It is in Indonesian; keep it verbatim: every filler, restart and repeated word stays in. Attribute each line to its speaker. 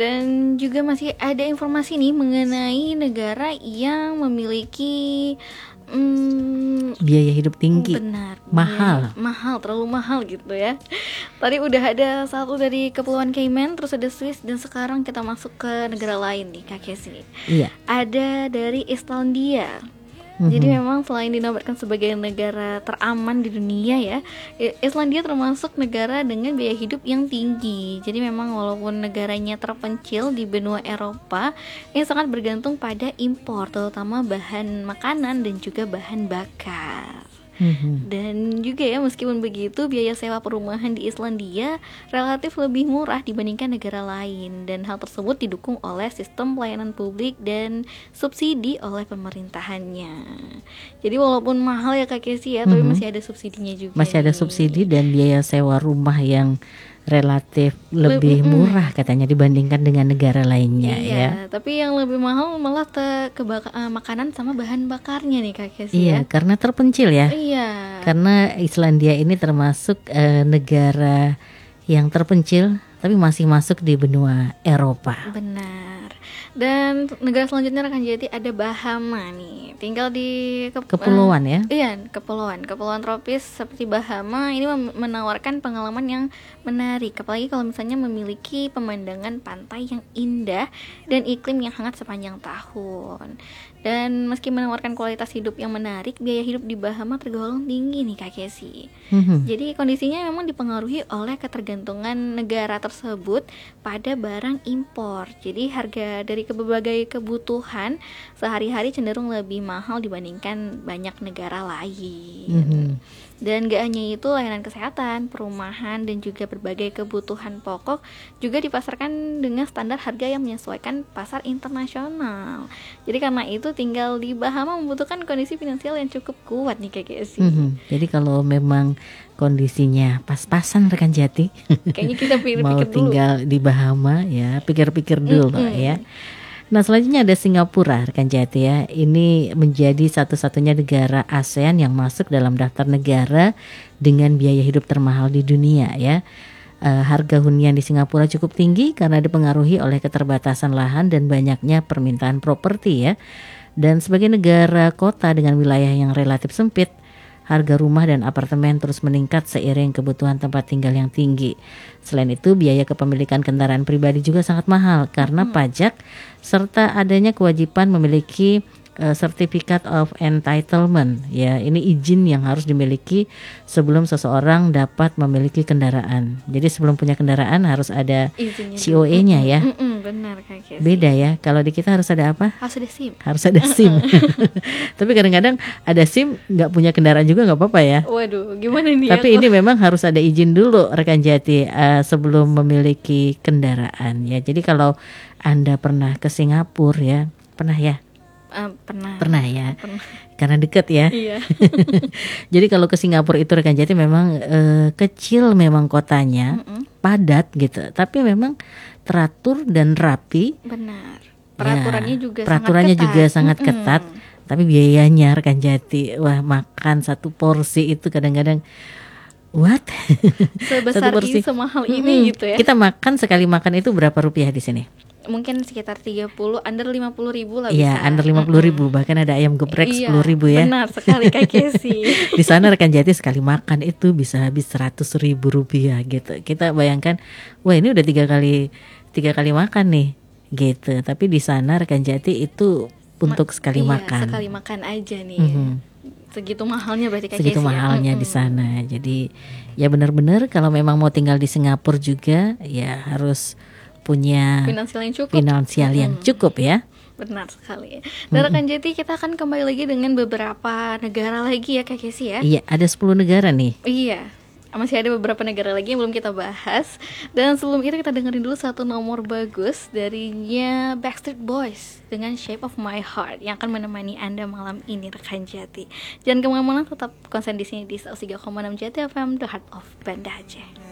Speaker 1: Dan juga masih ada informasi nih mengenai negara yang memiliki Hmm,
Speaker 2: biaya hidup tinggi,
Speaker 1: benar,
Speaker 2: mahal,
Speaker 1: biaya, mahal, terlalu mahal gitu ya. Tadi udah ada satu dari Kepulauan Cayman, terus ada Swiss, dan sekarang kita masuk ke negara lain nih Kak Kesi.
Speaker 2: Iya.
Speaker 1: Ada dari Islandia.
Speaker 2: Mm-hmm.
Speaker 1: Jadi memang selain dinobatkan sebagai negara teraman di dunia ya, Islandia termasuk negara dengan biaya hidup yang tinggi. Jadi memang walaupun negaranya terpencil di benua Eropa, yang sangat bergantung pada impor, terutama bahan makanan dan juga bahan bakar. Mm-hmm. Dan juga ya, meskipun begitu, biaya sewa perumahan di Islandia relatif lebih murah dibandingkan negara lain, dan hal tersebut didukung oleh sistem pelayanan publik dan subsidi oleh pemerintahannya. Jadi walaupun mahal ya Kak Kesi ya, mm-hmm. tapi masih ada subsidinya juga.
Speaker 2: Masih
Speaker 1: nih.
Speaker 2: ada subsidi dan biaya sewa rumah yang relatif lebih murah katanya dibandingkan dengan negara lainnya. Iya, ya.
Speaker 1: Tapi yang lebih mahal malah te- kebaka- uh, makanan sama bahan bakarnya nih Kak Kesi.
Speaker 2: Iya, ya. Karena terpencil ya.
Speaker 1: Iya.
Speaker 2: Karena Islandia ini termasuk uh, negara yang terpencil tapi masih masuk di benua Eropa.
Speaker 1: Benar. Dan negara selanjutnya rekan Jati ada Bahama nih. Tinggal di ke-
Speaker 2: kepulauan ya.
Speaker 1: Uh, iya, kepulauan. Kepulauan tropis seperti Bahama ini menawarkan pengalaman yang menarik, apalagi kalau misalnya memiliki pemandangan pantai yang indah dan iklim yang hangat sepanjang tahun. Dan meski menawarkan kualitas hidup yang menarik, biaya hidup di Bahama tergolong tinggi nih Kak Kesi. Mm-hmm. Jadi kondisinya memang dipengaruhi oleh ketergantungan negara tersebut pada barang impor. Jadi harga dari berbagai kebutuhan sehari-hari cenderung lebih mahal dibandingkan banyak negara lain. Mm-hmm. Dan gak hanya itu, layanan kesehatan, perumahan, dan juga berbagai kebutuhan pokok juga dipasarkan dengan standar harga yang menyesuaikan pasar internasional. Jadi karena itu tinggal di Bahama membutuhkan kondisi finansial yang cukup kuat nih Kak Kesi.
Speaker 2: Mm-hmm. Jadi kalau memang kondisinya pas-pasan rekan Jati,
Speaker 1: kayaknya kita pikir-pikir
Speaker 2: mau
Speaker 1: dulu.
Speaker 2: Tinggal di Bahama ya, pikir-pikir dulu mm-hmm. ya. Nah selanjutnya ada Singapura rekan Jati ya. Ini menjadi satu-satunya negara ASEAN yang masuk dalam daftar negara dengan biaya hidup termahal di dunia ya. Uh, harga hunian di Singapura cukup tinggi karena dipengaruhi oleh keterbatasan lahan dan banyaknya permintaan properti ya. Dan sebagai negara kota dengan wilayah yang relatif sempit, harga rumah dan apartemen terus meningkat seiring kebutuhan tempat tinggal yang tinggi. Selain itu, biaya kepemilikan kendaraan pribadi juga sangat mahal karena hmm. pajak serta adanya kewajiban memiliki uh, Certificate of Entitlement. Ya, ini izin yang harus dimiliki sebelum seseorang dapat memiliki kendaraan. Jadi sebelum punya kendaraan harus ada izinnya C O E-nya ya.
Speaker 1: Mm-mm, benar Kak Kesi.
Speaker 2: Beda ya. Kalau di kita harus ada apa?
Speaker 1: Harus ada SIM.
Speaker 2: Harus ada SIM. Tapi kadang-kadang ada SIM nggak punya kendaraan juga nggak apa-apa ya.
Speaker 1: Waduh, gimana nih?
Speaker 2: Tapi ini memang harus ada izin dulu rekan Jati uh, sebelum memiliki kendaraan ya. Jadi kalau Anda pernah ke Singapura ya, pernah ya?
Speaker 1: Uh, pernah.
Speaker 2: Pernah ya.
Speaker 1: Pernah.
Speaker 2: Karena dekat ya.
Speaker 1: Iya.
Speaker 2: Jadi kalau ke Singapura itu rekan Jati memang uh, kecil memang kotanya, mm-mm. padat gitu. Tapi memang teratur dan rapi.
Speaker 1: Benar. Peraturannya
Speaker 2: ya,
Speaker 1: juga
Speaker 2: peraturannya
Speaker 1: sangat ketat.
Speaker 2: juga sangat ketat. Mm-mm. Tapi biayanya rekan Jati, wah makan satu porsi itu kadang-kadang what?
Speaker 1: Sebesar ini, semahal ini hmm, gitu ya.
Speaker 2: Kita makan sekali makan itu berapa rupiah di sini?
Speaker 1: Mungkin sekitar tiga puluh, under lima puluh ribu lah
Speaker 2: bisa. Iya, under lima puluh ribu, mm-hmm. bahkan ada ayam geprek
Speaker 1: iya,
Speaker 2: sepuluh ribu ya.
Speaker 1: Benar sekali Kak Kesi.
Speaker 2: Di sana rekan Jati sekali makan itu bisa habis seratus ribu rupiah gitu. Kita bayangkan, wah ini udah tiga kali tiga kali makan nih gitu. Tapi di sana rekan Jati itu untuk Ma- sekali
Speaker 1: iya,
Speaker 2: makan.
Speaker 1: Sekali makan aja nih.
Speaker 2: Mm-hmm.
Speaker 1: Segitu mahalnya berarti Kak
Speaker 2: Segitu
Speaker 1: Kesi,
Speaker 2: mahalnya
Speaker 1: ya?
Speaker 2: di sana. Jadi ya benar-benar kalau memang mau tinggal di Singapura juga ya harus punya
Speaker 1: finansial yang cukup.
Speaker 2: Finansial yang hmm. cukup ya.
Speaker 1: Benar sekali. Dan rekan Jati, kita akan kembali lagi dengan beberapa negara lagi ya Kak Kesi ya.
Speaker 2: Iya, ada sepuluh negara nih.
Speaker 1: Iya. Masih ada beberapa negara lagi yang belum kita bahas. Dan sebelum itu kita dengerin dulu satu nomor bagus darinya Backstreet Boys dengan Shape of My Heart yang akan menemani Anda malam ini rekan Jati. Jangan kemana-mana, tetap konsen di sini di seratus tiga koma enam Jati F M, The Heart of Banda Aceh.